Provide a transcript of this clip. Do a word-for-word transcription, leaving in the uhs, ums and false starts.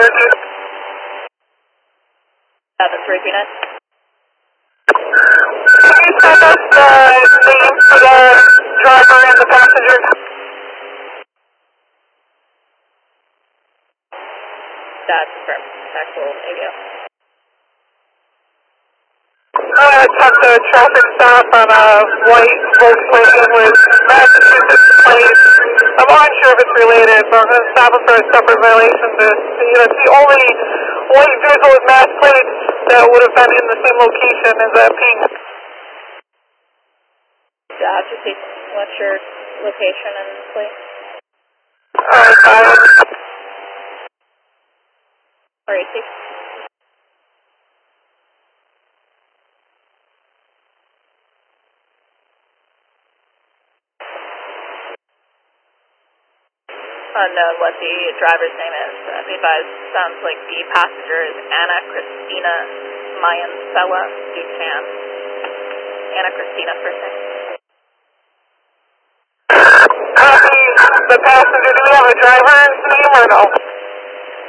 Cherokee. seven three P nine. Can you send us the names for the driver and the passenger? That's confirmed. Actual A V O. I attempt a traffic stop on a white Volkswagen with Massachusetts plates. I'm not sure if it's related, but I'm going to stop him for a separate violation. To, you know, it's the only white vehicle with mass plates that would have been in the same location as that pink. Gotcha. Pete. What's your location and plate? Uh, five. Or A T? Unknown what the driver's name is. Uh, be advised, sounds like the passenger is Anna Christina Mayancella Duchan. Anna Christina first name. Copy the passenger. Do we have a driver's name or no?